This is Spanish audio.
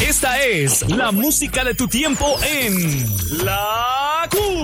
Esta es la música de tu tiempo en La Q.